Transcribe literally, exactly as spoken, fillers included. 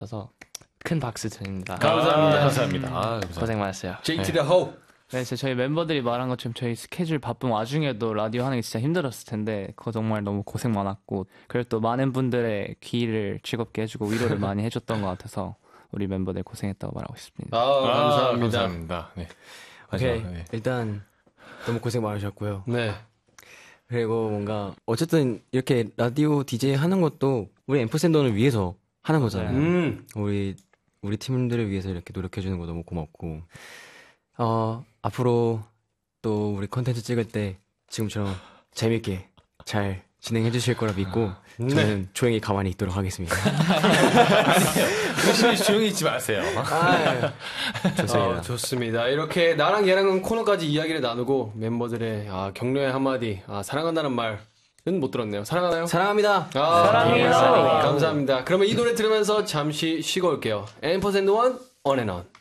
그래서 큰 박수 드립니다. 감사합니다. 아, 감사합니다. 아, 감사합니다. 고생 많았어요. J to the ho. 네, 진짜 저희 멤버들이 말한 것처럼 저희 스케줄 바쁜 와중에도 라디오 하는 게 진짜 힘들었을 텐데 그거 정말 너무 고생 많았고 그리고 또 많은 분들의 귀를 즐겁게 해주고 위로를 많이 해줬던 것 같아서 우리 멤버들 고생했다고 말하고 싶습니다. 아, 감사합니다. 아, 감사합니다. 네. 오케이. 네. 일단 너무 고생 많으셨고요. 네. 그리고 뭔가 어쨌든 이렇게 라디오 디제이 하는 것도 우리 앰프샌더를 위해서 하는 거잖아요. 음. 우리 우리 팀들을 위해서 이렇게 노력해 주는 거 너무 고맙고 어 앞으로 또 우리 컨텐츠 찍을 때 지금처럼 재밌게 잘 진행해 주실 거라 믿고 저는 조용히 가만히 있도록 하겠습니다. 열심히 조용히 있지 마세요. 아, 좋습니다. 아, 좋습니다. 이렇게 나랑 얘랑은 코너까지 이야기를 나누고 멤버들의 아, 격려의 한마디, 아, 사랑한다는 말은 못 들었네요. 사랑하나요? 사랑합니다. 아, 사랑해요. 감사합니다. 그러면 이 노래 들으면서 잠시 쉬고 올게요. 앰퍼샌드 원, on and on.